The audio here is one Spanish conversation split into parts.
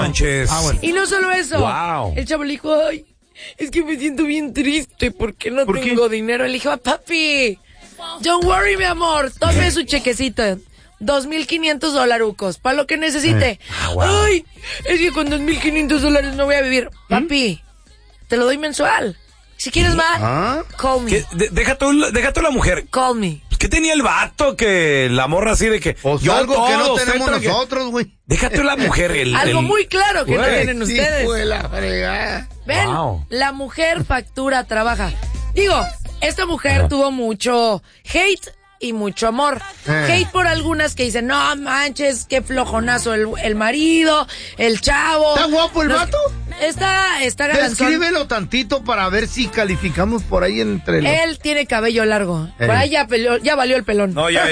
manches. Bueno. Y no solo eso. Wow. El chavo le dijo, ay, es que me siento bien triste porque no tengo dinero. Le dijo, papi, don't worry, mi amor, tome su chequecito. $2,500 para lo que necesite. Wow. Ay, es que con $2,500 no voy a vivir. Papi, te lo doy mensual. Si quieres más, call me. Deja tú la mujer. Call me. ¿Qué tenía el vato que la morra así de que O sea, algo que no tenemos nosotros, güey. Deja tú la mujer. Algo muy claro que no tienen ustedes. Hijo de la fregada. Ven, la mujer factura, trabaja. Digo, esta mujer tuvo mucho hate y mucho amor. Hate por algunas que dicen, no manches, qué flojonazo el marido, el chavo. ¿Está guapo el vato? Está galanzón. Descríbelo tantito para ver si calificamos por ahí entre los... Él tiene cabello largo. Por ahí ya valió el pelón. No, ya.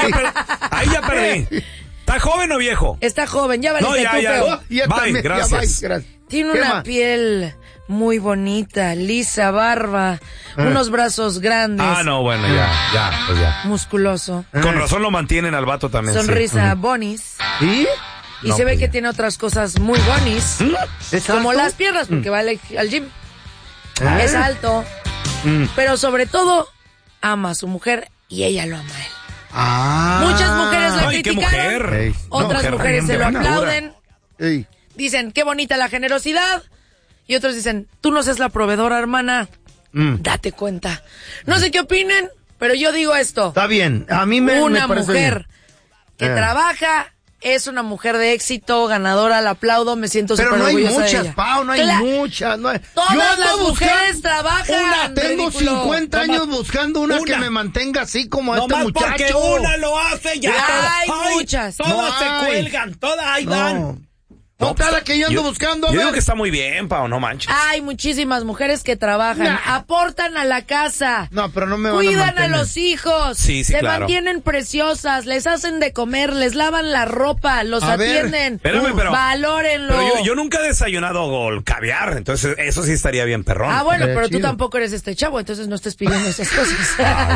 Ahí ya perdí. ¿Está joven o viejo? Está joven, ya valiste No, tú, feo. Bye, gracias. Tiene una piel muy bonita, lisa, barba, unos brazos grandes. Ah, no, bueno, ya. Musculoso. Con razón lo mantienen al vato también. Sonrisa bonis. ¿Sí? Y se ve que tiene otras cosas muy bonis. Como las piernas, porque va al gym. Es alto. Pero sobre todo, ama a su mujer y ella lo ama a él. Muchas mujeres lo criticaron. Otras mujeres se lo aplauden. Dicen, qué bonita la generosidad. Y otros dicen, tú no seas la proveedora, hermana. Date cuenta. No sé qué opinen, pero yo digo esto. Está bien. A mí me Una parece mujer bien. que trabaja es una mujer de éxito, ganadora, la aplaudo, me siento súper Pero no hay orgullosa de muchas, ella. Pau, no hay muchas. Todas las mujeres trabajan. Tengo ridículo. 50 años buscando una que me mantenga así como este muchacho. Porque una lo hace ya. Hay muchas. Todas se cuelgan, todas ahí van. No, la que yo ando buscando. Yo digo que está muy bien, Pau, no manches. Hay muchísimas mujeres que trabajan, aportan a la casa. No, pero no me van cuidan a a los hijos. Sí, se claro. mantienen preciosas, les hacen de comer, les lavan la ropa, los atienden. Espérame, pero valórenlo. Pero yo nunca he desayunado caviar, entonces eso sí estaría bien perrón. Ah, bueno, pero tú tampoco eres este chavo, entonces no estés pidiendo esas cosas.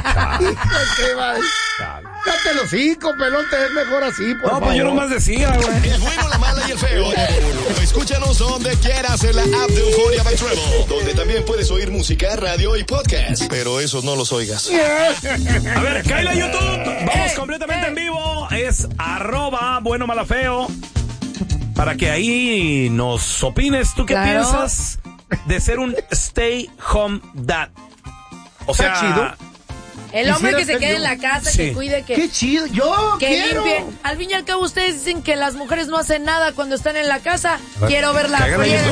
Cállate los hocico, pelón, te ves mejor así, por favor. Pues yo nomás decía, güey. El bueno, la mala y el feo. Escúchanos donde quieras en la app de Euforia by Treble, donde también puedes oír música, radio y podcast. Pero esos no los oigas. A ver, cállate a YouTube. Vamos completamente en vivo. Es @buenomalafeo. Para que ahí nos opines. ¿Tú qué piensas de ser un stay home dad? O sea, chido. El hombre que se quede en la casa, que cuide, que... ¡Qué chido! ¡Yo que quiero! limpie. Al fin y al cabo, ustedes dicen que las mujeres no hacen nada cuando están en la casa. Quiero ver la cáigale a friega